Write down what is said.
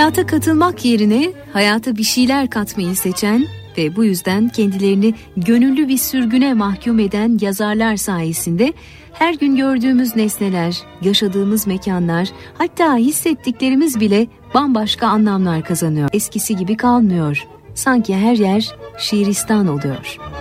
Hayata katılmak yerine hayata bir şeyler katmayı seçen ve bu yüzden kendilerini gönüllü bir sürgüne mahkum eden yazarlar sayesinde her gün gördüğümüz nesneler, yaşadığımız mekanlar, hatta hissettiklerimiz bile bambaşka anlamlar kazanıyor. Eskisi gibi kalmıyor. Sanki her yer şiiristan oluyor.